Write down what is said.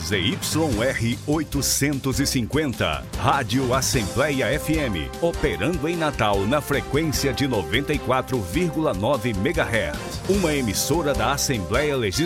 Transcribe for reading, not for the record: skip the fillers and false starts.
ZYR 850, Rádio Assembleia FM, operando em Natal na frequência de 94,9 MHz. Uma emissora da Assembleia Legislativa